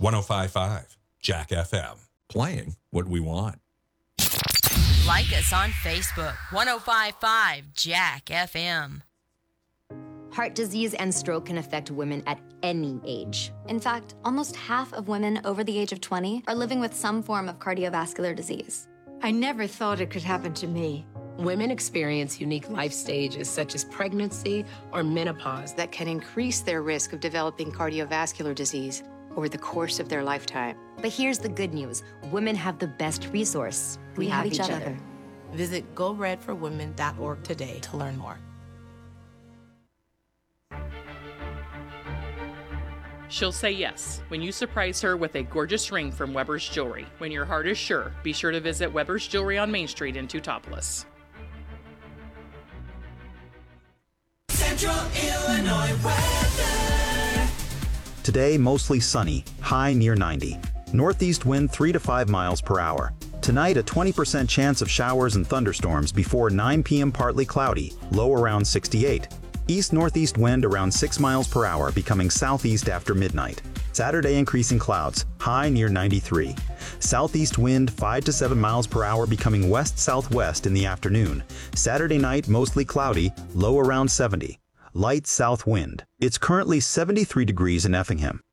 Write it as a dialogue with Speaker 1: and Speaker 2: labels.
Speaker 1: 105.5 Jack FM. Playing what we want.
Speaker 2: Like us on Facebook, 105.5 Jack FM.
Speaker 3: Heart disease and stroke can affect women at any age.
Speaker 4: In fact, almost half of women over the age of 20 are living with some form of cardiovascular disease.
Speaker 5: I never thought it could happen to me.
Speaker 6: Women experience unique life stages such as pregnancy or menopause
Speaker 7: that can increase their risk of developing cardiovascular disease over the course of their lifetime.
Speaker 3: But here's the good news. Women have the best resource.
Speaker 4: We have each other.
Speaker 6: Visit GoRedForWomen.org today to learn more.
Speaker 8: She'll say yes when you surprise her with a gorgeous ring from Weber's Jewelry. When your heart is sure, be sure to visit Weber's Jewelry on Main Street in Teutopolis.
Speaker 9: Central Illinois weather.
Speaker 10: Today, mostly sunny, high near 90. Northeast wind 3 to 5 miles per hour. Tonight, a 20% chance of showers and thunderstorms before 9 p.m. partly cloudy, low around 68. East-northeast wind around 6 miles per hour, becoming southeast after midnight. Saturday, increasing clouds, high near 93. Southeast wind 5 to 7 miles per hour, becoming west-southwest in the afternoon. Saturday night, mostly cloudy, low around 70. Light south wind. It's currently 73 degrees in Effingham.